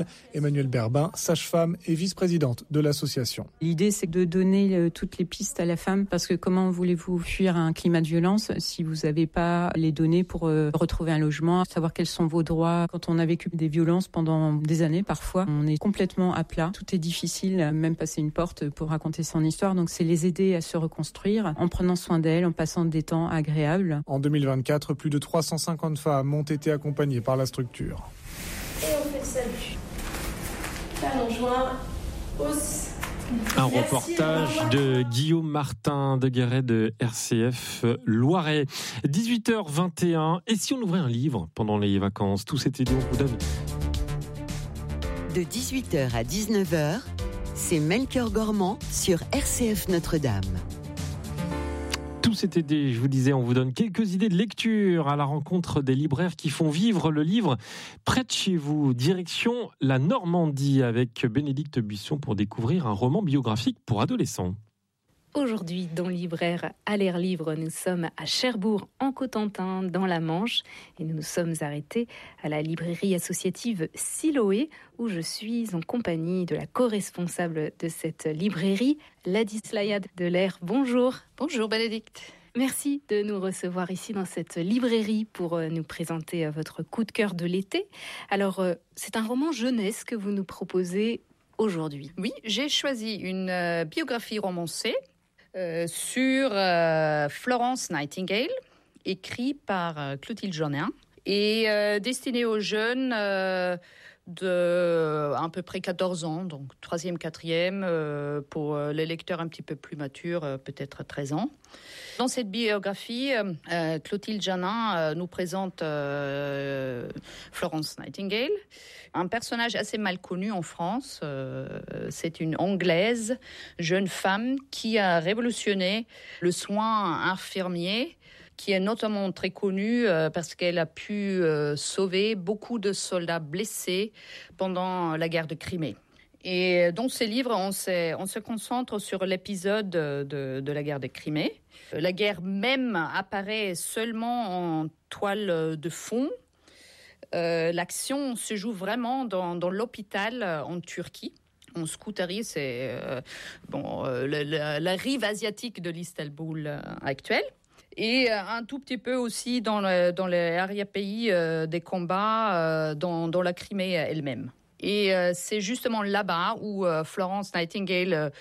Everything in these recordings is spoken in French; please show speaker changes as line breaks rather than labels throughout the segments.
Emmanuelle Berbin, sage-femme et vice-présidente de l'association.
L'idée, c'est de donner toutes les pistes à la femme, parce que comment voulez-vous fuir un climat de violence si vous n'avez pas les données pour retrouver un logement, savoir quels sont vos droits. Quand on a vécu des violences pendant des années, parfois, on est complètement à plat. Tout est difficile, même passer une porte pour raconter son histoire. Donc, c'est les aider à se reconstruire en prenant soin d'elles, en passant des temps agréables.
En 2024, plus de 350 femmes ont été accompagnées par la structure.
Et on fait le salut. Talons joints, hausse.
Un reportage de Guillaume Martin de Guéret de RCF Loiret. 18h21. Et si on ouvrait un livre pendant les vacances? Tout cet été, on vous donne.
De 18h à 19h, c'est Melchior Gormand sur RCF Notre-Dame.
Tout cet été, je vous disais, on vous donne quelques idées de lecture à la rencontre des libraires qui font vivre le livre près de chez vous. Direction la Normandie avec Bénédicte Buisson pour découvrir un roman biographique pour adolescents.
Aujourd'hui, dans Libraire à l'air libre, nous sommes à Cherbourg, en Cotentin, dans la Manche. Et nous nous sommes arrêtés à la librairie associative Siloé, où je suis en compagnie de la co-responsable de cette librairie, Ladislaia Delair. Bonjour.
Bonjour Bénédicte.
Merci de nous recevoir ici dans cette librairie pour nous présenter votre coup de cœur de l'été. Alors, c'est un roman jeunesse que vous nous proposez aujourd'hui.
Oui, j'ai choisi une biographie romancée sur Florence Nightingale, écrit par Clotilde Janin et destinée aux jeunes de à peu près 14 ans, donc 3e, 4e, pour les lecteurs un petit peu plus matures, peut-être 13 ans. Dans cette biographie, Clotilde Janin nous présente Florence Nightingale, un personnage assez mal connu en France. C'est une Anglaise, jeune femme, qui a révolutionné le soin infirmier, qui est notamment très connue parce qu'elle a pu sauver beaucoup de soldats blessés pendant la guerre de Crimée. Et dans ce livre, on se concentre sur l'épisode de la guerre de Crimée. La guerre même apparaît seulement en toile de fond. L'action se joue vraiment dans l'hôpital en Turquie. En Scutari, c'est la rive asiatique de l'Istanbul actuelle. Et un tout petit peu aussi dans les arrière-pays des combats dans la Crimée elle-même. Et c'est justement là-bas où Florence Nightingale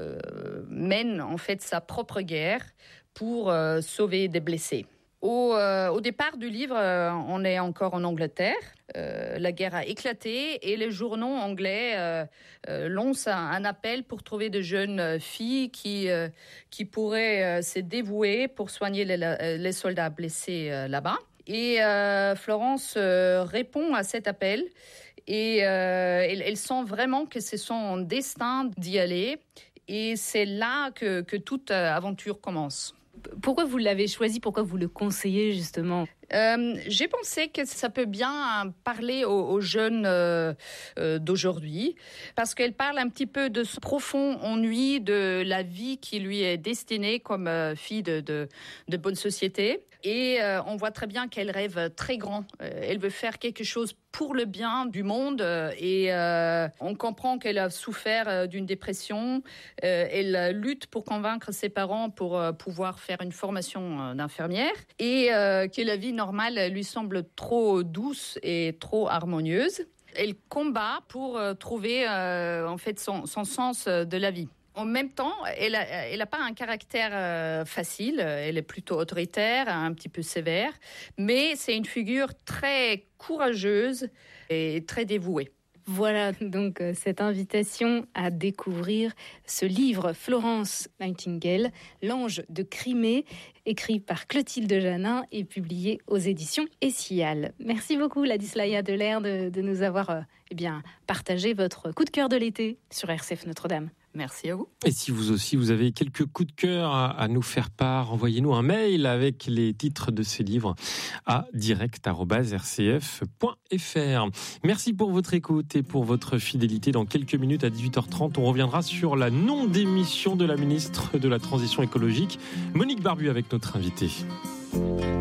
mène en fait sa propre guerre pour sauver des blessés. Au départ du livre, on est encore en Angleterre. La guerre a éclaté et les journaux anglais lancent un appel pour trouver de jeunes filles qui pourraient se dévouer pour soigner les soldats blessés là-bas. Et Florence répond à cet appel et elle sent vraiment que c'est son destin d'y aller. Et c'est là que toute aventure commence.
Pourquoi vous l'avez choisi? Pourquoi vous le conseillez justement?
J'ai pensé que ça peut bien parler aux jeunes d'aujourd'hui, parce qu'elle parle un petit peu de ce profond ennui de la vie qui lui est destinée comme fille de bonne société. Et on voit très bien qu'elle rêve très grand. Elle veut faire quelque chose pour le bien du monde et on comprend qu'elle a souffert d'une dépression. Elle lutte pour convaincre ses parents pour pouvoir faire une formation d'infirmière et que la vie normale lui semble trop douce et trop harmonieuse. Elle combat pour trouver en fait son sens de la vie. En même temps, elle a pas un caractère facile. Elle est plutôt autoritaire, un petit peu sévère, mais c'est une figure très courageuse et très dévouée.
Voilà donc cette invitation à découvrir ce livre Florence Nightingale, L'Ange de Crimée, écrit par Clotilde Janin et publié aux éditions Essial. Merci beaucoup Ladislaia Delair de nous avoir partagé votre coup de cœur de l'été sur RCF Notre-Dame.
Merci à vous.
Et si vous aussi, vous avez quelques coups de cœur à nous faire part, envoyez-nous un mail avec les titres de ces livres à direct@rcf.fr. Merci pour votre écoute et pour votre fidélité. Dans quelques minutes à 18h30, on reviendra sur la non-démission de la ministre de la Transition écologique, Monique Barbu, avec notre invitée.